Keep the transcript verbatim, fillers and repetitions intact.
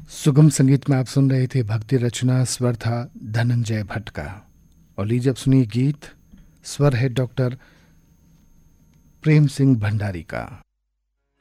सुगम संगीत में आप सुन रहे थे भक्ति रचना, स्वर था धनंजय भट्ट का। और लीजिए अब सुनिए गीत, स्वर है डॉक्टर प्रेम सिंह भंडारी का।